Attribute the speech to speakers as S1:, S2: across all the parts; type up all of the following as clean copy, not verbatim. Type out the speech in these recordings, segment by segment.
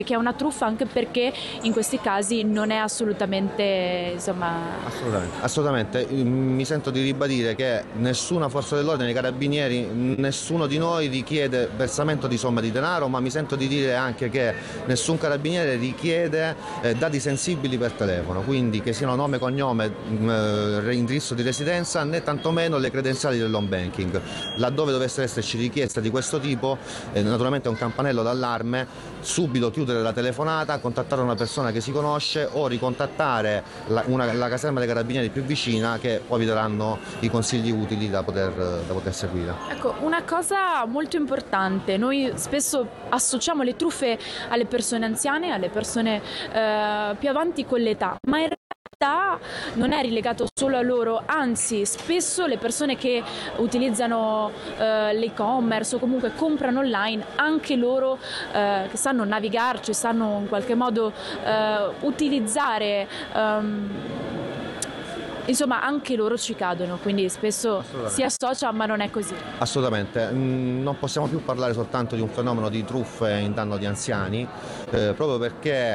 S1: che è una truffa, anche perché in questi casi non è assolutamente,
S2: Assolutamente. Mi sento di ribadire che nessuna forza dell'ordine, i carabinieri, nessuno di noi richiede versamento di somme di denaro, ma mi sento di dire anche che nessun carabiniere richiede dati sensibili per telefono, quindi che siano nome, cognome, indirizzo di residenza, né tantomeno le credenziali dell'home banking. Laddove dovesse esserci richiesta di questo tipo, naturalmente è un campanello d'allarme, subito chiudere la telefonata, contattare una persona che si conosce o ricontattare la caserma dei carabinieri più vicina, che poi vi daranno i consigli utili da poter seguire.
S1: Ecco, una cosa molto importante, noi spesso associamo le truffe alle persone anziane, alle persone più avanti con l'età, ma in realtà non è rilegato solo a loro, anzi spesso le persone che utilizzano l'e-commerce o comunque comprano online, anche loro che sanno navigarci, sanno in qualche modo utilizzare, insomma anche loro ci cadono, quindi spesso si associa, ma non è così.
S2: Assolutamente, non possiamo più parlare soltanto di un fenomeno di truffe in danno di anziani, proprio perché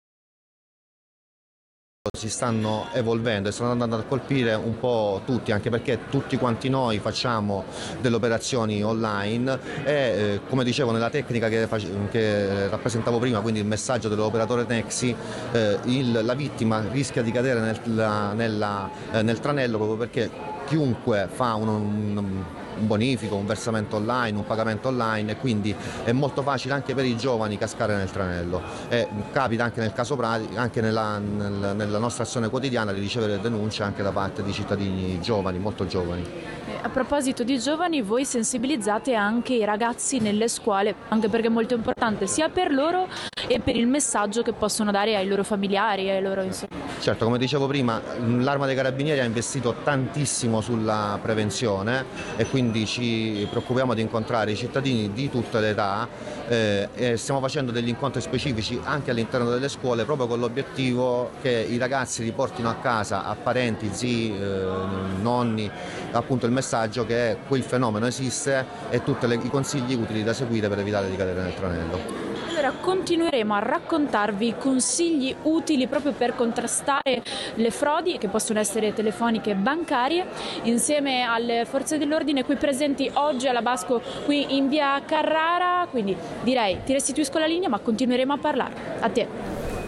S2: si stanno evolvendo e stanno andando a colpire un po' tutti, anche perché tutti quanti noi facciamo delle operazioni online e come dicevo, nella tecnica che rappresentavo prima, quindi il messaggio dell'operatore Nexi, la vittima rischia di cadere nel tranello, proprio perché chiunque fa un bonifico, un versamento online, un pagamento online, e quindi è molto facile anche per i giovani cascare nel tranello. E capita anche nel caso pratico, anche nella nostra azione quotidiana, di ricevere denunce anche da parte di cittadini giovani, molto giovani.
S1: A proposito di giovani, voi sensibilizzate anche i ragazzi nelle scuole, anche perché è molto importante sia per loro e per il messaggio che possono dare ai loro familiari, ai loro
S2: Certo, come dicevo prima, l'Arma dei Carabinieri ha investito tantissimo sulla prevenzione e quindi ci preoccupiamo di incontrare i cittadini di tutte le età e stiamo facendo degli incontri specifici anche all'interno delle scuole, proprio con l'obiettivo che i ragazzi riportino a casa, a parenti, zii, nonni, appunto il messaggio che quel fenomeno esiste e tutti i consigli utili da seguire per evitare di cadere nel tranello.
S1: Allora continueremo a raccontarvi consigli utili proprio per contrastare le frodi, che possono essere telefoniche e bancarie, insieme alle forze dell'ordine qui presenti oggi alla Basco, qui in via Carrara, quindi direi ti restituisco la linea, ma continueremo a parlare. A te.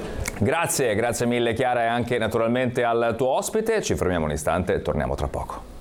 S3: Grazie mille Chiara, e anche naturalmente al tuo ospite. Ci fermiamo un istante, torniamo tra poco.